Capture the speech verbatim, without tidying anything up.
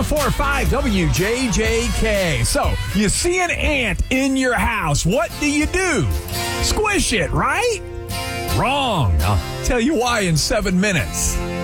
four five W J J K. So, you see an ant in your house. What do you do? Squish it, right? Wrong. I'll tell you why in seven minutes.